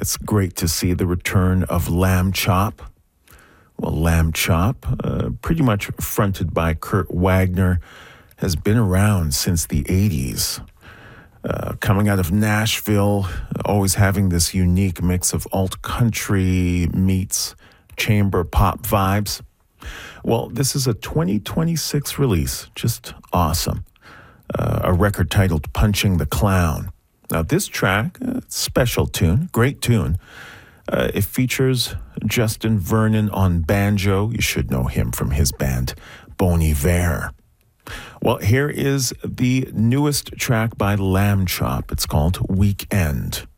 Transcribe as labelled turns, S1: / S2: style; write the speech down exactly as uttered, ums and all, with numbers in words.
S1: it's great to see the return of Lamb Chop. Well, Lamb Chop, uh, pretty much fronted by Kurt Wagner, has been around since the eighties. Uh, coming out of Nashville, always having this unique mix of alt country meets chamber pop vibes. Well, this is a twenty twenty-six release, just awesome. Uh, a record titled Punching the Clown. Now, this track, uh, special tune, great tune. Uh, it features Justin Vernon on banjo. You should know him from his band, Bon Iver. Well, here is the newest track by Lamb Chop. It's called Weekend.